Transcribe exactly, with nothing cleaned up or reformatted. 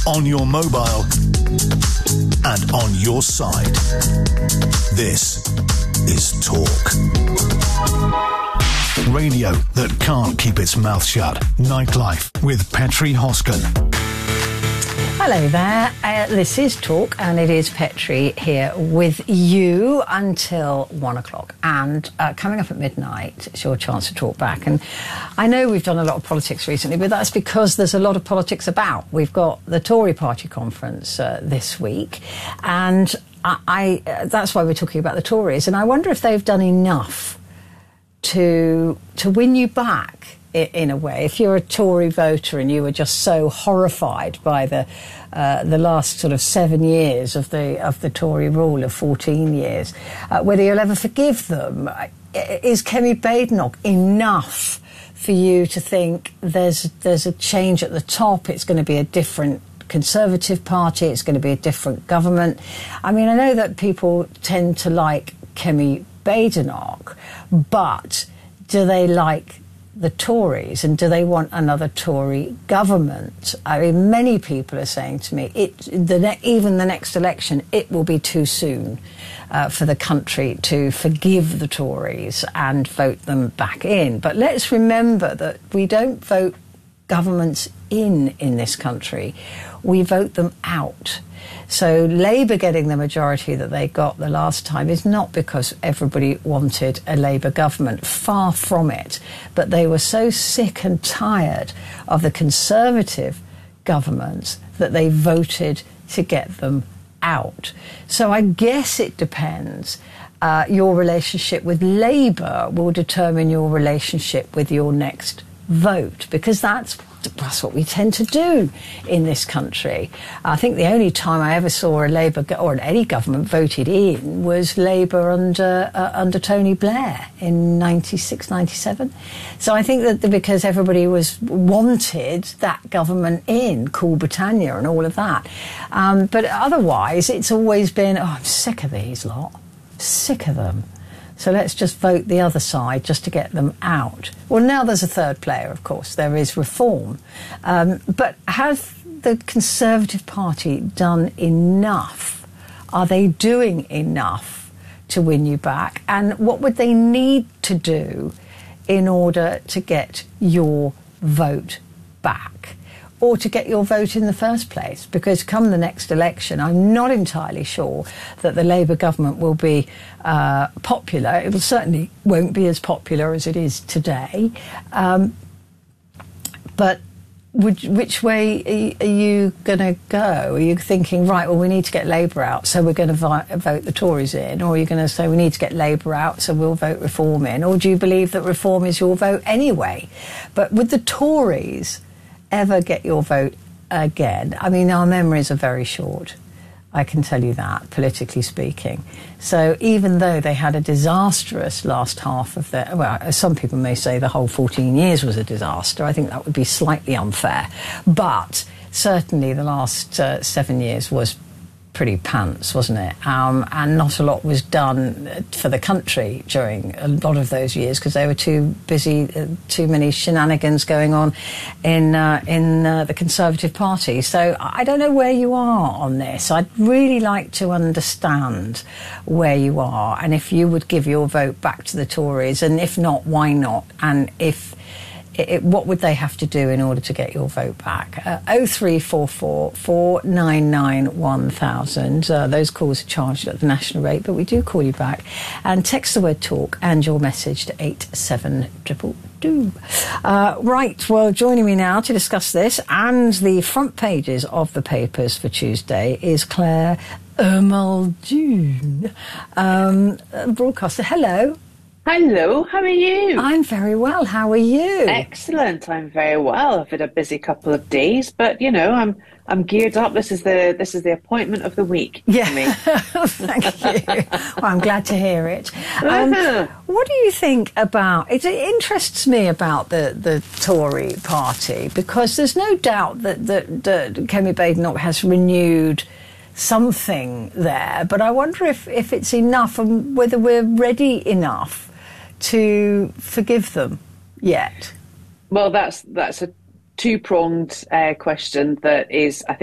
on your mobile, and on your side. This is Talk. Radio that can't keep its mouth shut. Nightlife with Petri Hosken. Hello there, uh, this is Talk and it is Petri here with you until one o'clock, and uh, coming up at midnight it's your chance to talk back. And I know we've done a lot of politics recently, but that's because there's a lot of politics about. We've got the Tory party conference uh, this week, and I, I uh, that's why we're talking about the Tories, and I wonder if they've done enough to to win you back in a way. If you're a Tory voter and you were just so horrified by the uh, the last sort of seven years of the of the Tory rule of fourteen years, uh, whether you'll ever forgive them, is Kemi Badenoch enough for you to think there's there's a change at the top? It's going to be a different Conservative Party. It's going to be a different government. I mean, I know that people tend to like Kemi Badenoch, but do they like the Tories, and do they want another Tory government? I mean, many people are saying to me, it, the ne- even the next election, it will be too soon uh, for the country to forgive the Tories and vote them back in. But let's remember that we don't vote governments in in this country, we vote them out. So Labour getting the majority that they got the last time is not because everybody wanted a Labour government, far from it, but they were so sick and tired of the Conservative governments that they voted to get them out. So I guess it depends. Uh, your relationship with Labour will determine your relationship with your next vote, because that's that's what we tend to do in this country. I think the only time I ever saw a Labour go- or any government voted in was Labour under uh, under Tony Blair in ninety-six, ninety-seven. So I think that because everybody was wanted that government in, Cool Britannia and all of that. Um, but otherwise, it's always been, oh, I'm sick of these lot, sick of them. So let's just vote the other side just to get them out. Well, now there's a third player, of course. There is Reform. Um, but has the Conservative Party done enough? Are they doing enough to win you back? And what would they need to do in order to get your vote back? Or to get your vote in the first place? Because come the next election, I'm not entirely sure that the Labour government will be uh, popular. It will certainly won't be as popular as it is today. Um, but would, which way are you going to go? Are you thinking, right, well, we need to get Labour out, so we're going to vi- vote the Tories in? Or are you going to say we need to get Labour out, so we'll vote Reform in? Or do you believe that Reform is your vote anyway? But with the Tories ever get your vote again? I mean, our memories are very short, I can tell you that, politically speaking. So even though they had a disastrous last half of their, well, some people may say the whole fourteen years was a disaster. I think that would be slightly unfair. But certainly the last uh, seven years was pretty pants, wasn't it? Um, and not a lot was done for the country during a lot of those years because they were too busy, uh, too many shenanigans going on in uh, in uh, the Conservative Party. So I don't know where you are on this. I'd really like to understand where you are and if you would give your vote back to the Tories, and if not, why not? And if It, it, what would they have to do in order to get your vote back? Uh, oh three four four, four nine nine, one thousand. Uh, those calls are charged at the national rate, but we do call you back. And text the word talk and your message to eight seven two two. Uh, right, well, joining me now to discuss this and the front pages of the papers for Tuesday is Claire Ermaldune, um, broadcaster. Hello. Hello, how are you? I'm very well. How are you? Excellent. I'm very well. I've had a busy couple of days, but you know, I'm I'm geared up. This is the this is the appointment of the week yeah. for me. Thank you. Well, I'm glad to hear it. Um, uh-huh. What do you think about it? It interests me about the, the Tory party because there's no doubt that that, that Kemi Badenoch has renewed something there, but I wonder if, if it's enough and whether we're ready enough to forgive them yet. Well, that's that's a two-pronged uh, question that is, I think,